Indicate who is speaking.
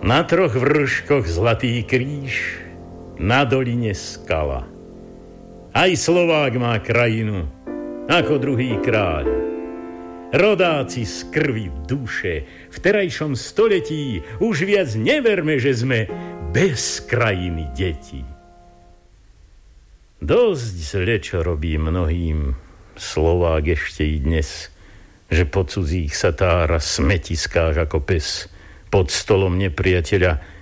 Speaker 1: Na troch vrškoch zlatý kríž, na doline skala. Aj Slovák má krajinu, ako druhý kráľ. Rodáci z krvi duše, v terajšom století už viac neverme, že sme bez krajiny deti. Dosť zle, čo robí mnohým Slovák ešte i dnes, že po cudzích sa tára smetiskách ako pes pod stolom nepriateľa